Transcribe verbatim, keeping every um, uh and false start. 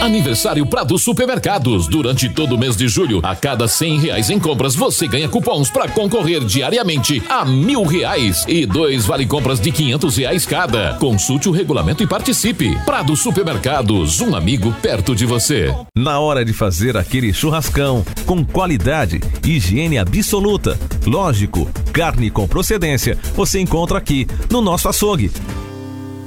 Aniversário Prado Supermercados. Durante todo o mês de julho, a cada cem reais em compras, você ganha cupons para concorrer diariamente a mil reais e dois vale compras de quinhentos reais cada. Consulte o regulamento e participe. Prado Supermercados, um amigo perto de você. Na hora de fazer aquele churrascão, com qualidade, higiene absoluta, lógico, carne com procedência, você encontra aqui no nosso açougue.